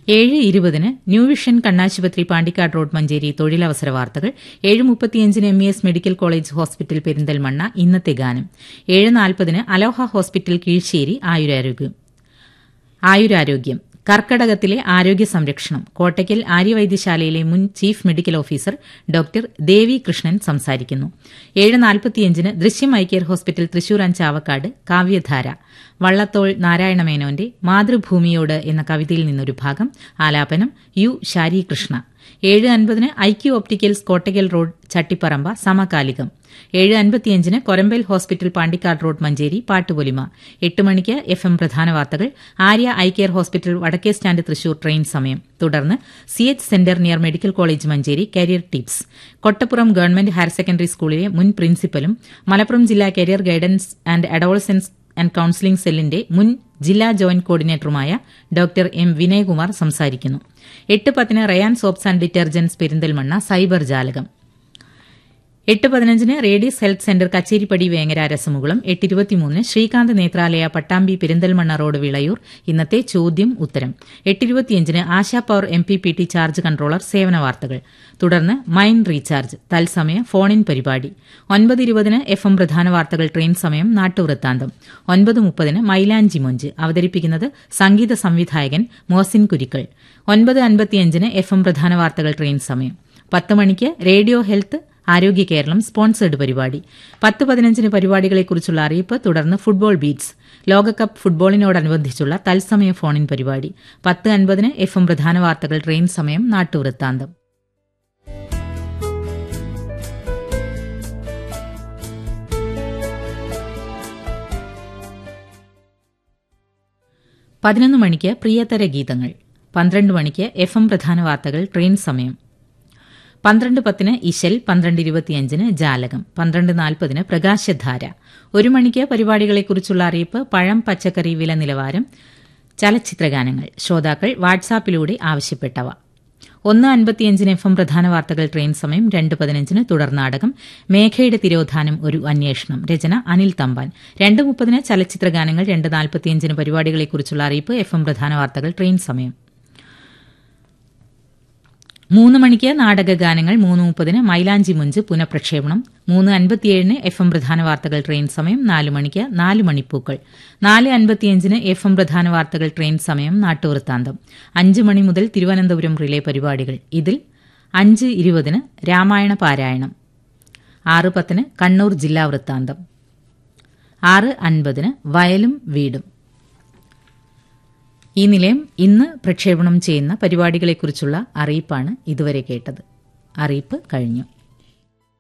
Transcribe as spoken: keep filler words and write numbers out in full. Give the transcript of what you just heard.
ഏഴ് ഇരുപതിന് new vision കണ്ണാശുപത്രി പാണ്ടിക്കാട് റോഡ് മഞ്ചേരി തൊഴിലവസര വാർത്തകൾ. ഏഴ് മുപ്പത്തിയഞ്ചിന് M E S medical college hospital Perinthalmanna ഇന്നത്തെ ഗാനം. ഏഴ് നാൽപ്പതിന് അലോഹ ഹോസ്പിറ്റൽ കീഴ്ശ്ശേരി ആയുരാരോഗ്യം ആയുരാരോഗ്യം കർക്കടകത്തിലെ ആരോഗ്യ സംരക്ഷണം. കോട്ടയ്ക്കൽ ആര്യവൈദ്യശാലയിലെ മുൻ ചീഫ് മെഡിക്കൽ ഓഫീസർ ഡോക്ടർ ദേവി കൃഷ്ണൻ സംസാരിക്കുന്നു. ഏഴ് നാൽപ്പത്തിയഞ്ചിന് ദൃശ്യം ഐ കെയർ ഹോസ്പിറ്റൽ തൃശൂർ അഞ്ചാവക്കാട് കാവ്യധാര. വള്ളത്തോൾ നാരായണമേനോന്റെ മാതൃഭൂമിയോട് എന്ന കവിതയിൽ നിന്നൊരു ഭാഗം. ആലാപനം യു ശാരീകൃഷ്ണ. ഏഴ് അൻപതിന് IQ opticals Kottakkal road Chattiparamba സമകാലികം. ഏഴ് അൻപത്തിയഞ്ചിന് കൊരമ്പേൽ ഹോസ്പിറ്റൽ പാണ്ടിക്കാട് റോഡ് മഞ്ചേരി പാട്ടുപൊലിമ. എട്ട് മണിക്ക് എഫ് എം പ്രധാന വാർത്തകൾ. ആര്യ ഐ കെയർ ഹോസ്പിറ്റൽ വടക്കേ സ്റ്റാൻഡ് തൃശൂർ ട്രെയിൻ സമയം. തുടർന്ന് C H centre near medical college Manjeri career tips. Kottappuram government higher secondary സ്കൂളിലെ മുൻ പ്രിൻസിപ്പലും മലപ്പുറം ജില്ലാ career guidance and adolescence and counselling സെല്ലിന്റെ മുൻ ജില്ലാ ജോയിന്റ് കോർഡിനേറ്ററുമായ ഡോക്ടർ എം വിനയകുമാർ സംസാരിക്കുന്നു. എട്ട് പത്തിന് Ryan soaps and detergents Perinthalmanna cyber ജാലകം. എട്ട് പതിനഞ്ചിന് radius health centre Kacheripadi Vengara രസമുകുളം. എട്ട് ഇരുപത്തിമൂന്നിന് ശ്രീകാന്ത് നേത്രാലയ പട്ടാമ്പി പെരിന്തൽമണ്ണ റോഡ് വിളയൂർ ഇന്നത്തെ ചോദ്യം ഉത്തരം. എട്ട് ഇരുപത്തിയഞ്ചിന് ASHA power M P P T charge controller സേവന വാർത്തകൾ. തുടർന്ന് മൈൻഡ് റീചാർജ് തത്സമയ ഫോണിൻ പരിപാടി. ഒൻപത് ഇരുപതിന് എഫ് എം പ്രധാന വാർത്തകൾ ട്രെയിൻ സമയം നാട്ടുവൃത്താന്തം. ഒൻപത് മുപ്പതിന് മൈലാഞ്ചി മൊഞ്ച് അവതരിപ്പിക്കുന്നത് സംഗീത സംവിധായകൻ മോസിൻ കുരിക്കൾ. ഒൻപത് അൻപത്തിയഞ്ചിന് എഫ് എം പ്രധാന വാർത്തകൾ ട്രെയിൻ സമയം. പത്ത് മണിക്ക് റേഡിയോ ഹെൽത്ത് ആരോഗ്യ കേരളം സ്പോൺസേഡ് പരിപാടി. പത്ത് പതിനഞ്ചിന് പരിപാടികളെക്കുറിച്ചുള്ള അറിയിപ്പ്. തുടർന്ന് ഫുട്ബോൾ ബീറ്റ്സ് ലോകകപ്പ് ഫുട്ബോളിനോടനുബന്ധിച്ചുള്ള തത്സമയ ഫോണിൻ പരിപാടി. പത്ത് അൻപതിന് എഫ് എം പ്രധാന വാർത്തകൾ ട്രെയിൻ സമയം നാട്ടുവൃത്താന്തം. പതിനൊന്ന് മണിക്ക് പ്രിയതര ഗീതങ്ങൾ. പന്ത്രണ്ട് മണിക്ക് എഫ് എം പ്രധാന വാർത്തകൾ ട്രെയിൻ സമയം. പന്ത്രണ്ട് പത്തിന് ഇശൽ. പന്ത്രണ്ട് ഇരുപത്തിയഞ്ചിന് ജാലകം. പന്ത്രണ്ട് നാൽപ്പതിന് പ്രകാശധാര. ഒരു മണിക്ക് പരിപാടികളെക്കുറിച്ചുള്ള അറിയിപ്പ്. പഴം പച്ചക്കറി വില നിലവാരം ചലച്ചിത്രഗാനങ്ങൾ ശ്രോതാക്കൾ വാട്സാപ്പിലൂടെ ആവശ്യപ്പെട്ടവ. ഒന്ന് അൻപത്തിയഞ്ചിന് എഫ് എം പ്രധാന വാർത്തകൾ ട്രെയിൻ സമയം. രണ്ട് പതിനഞ്ചിന് തുടർനാടകം മേഘയുടെ തിരോധാനം ഒരു അന്വേഷണം. രചന അനിൽ തമ്പാൻ. രണ്ട് മുപ്പതിന് ചലച്ചിത്രഗാനങ്ങൾ. രണ്ട് നാൽപ്പത്തിയഞ്ചിന് പരിപാടികളെക്കുറിച്ചുള്ള അറിയിപ്പ്. എഫ് എം പ്രധാന വാർത്തകൾ ട്രെയിൻ സമയം. മൂന്ന് മണിക്ക് നാടകഗാനങ്ങൾ. മൂന്ന് മുപ്പതിന് മൈലാഞ്ചി മുഞ്ച് പുനഃപ്രക്ഷേപണം. മൂന്ന് അൻപത്തിയേഴിന് എഫ് എം പ്രധാന വാർത്തകൾ ട്രെയിൻ സമയം. നാല് മണിക്ക് നാല് മണിപ്പൂക്കൾ. നാല് അൻപത്തിയഞ്ചിന് എഫ് എം പ്രധാന വാർത്തകൾ ട്രെയിൻ സമയം നാട്ടുവൃത്താന്തം. അഞ്ച് മണി മുതൽ തിരുവനന്തപുരം റിലേ പരിപാടികൾ. ഇതിൽ അഞ്ച് ഇരുപതിന് രാമായണ പാരായണം. ആറ് പത്തിന് കണ്ണൂർ ജില്ലാ വൃത്താന്തം. ആറ് അൻപതിന് വയലും വീടും. ഈ നിലയം ഇന്ന് പ്രക്ഷേപണം ചെയ്യുന്ന പരിപാടികളെക്കുറിച്ചുള്ള അറിയിപ്പാണ് ഇതുവരെ കേട്ടത്. അറിയിപ്പ് കഴിഞ്ഞു.